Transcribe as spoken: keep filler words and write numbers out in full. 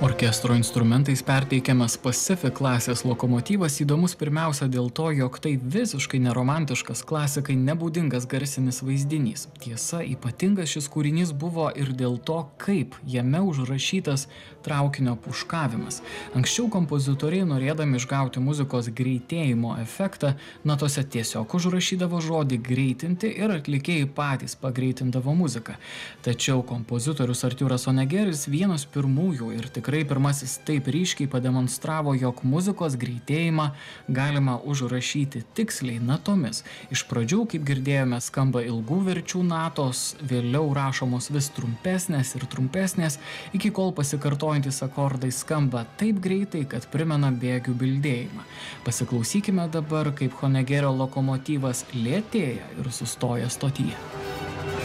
Orkestro instrumentais perteikiamas Pacific klasės lokomotyvas įdomus pirmiausia dėl to, jog tai visiškai neromantiškas, klasikai nebūdingas garsinis vaizdinys. Tiesa, ypatingas šis kūrinys buvo ir dėl to, kaip jame užrašytas traukinio puškavimas. Anksčiau kompozitoriai, norėdami išgauti muzikos greitėjimo efektą, natose tiesiog užrašydavo žodį greitinti ir atlikėjai patys pagreitindavo muziką. Tačiau kompozitorius Artūras Honeggeris vienas pirmųjų ir tikrai pirmasis taip ryškiai pademonstravo, jog muzikos greitėjimą galima užrašyti tiksliai natomis. Iš pradžių, kaip girdėjome, skamba ilgų verčių natos, vėliau rašomos vis trumpesnės ir trumpesnės, iki kol pasikartojantys akordai skamba taip greitai, kad primena bėgių bildėjimą. Pasiklausykime dabar, kaip Honeggerio lokomotyvas lėtėja ir sustoja stotyje.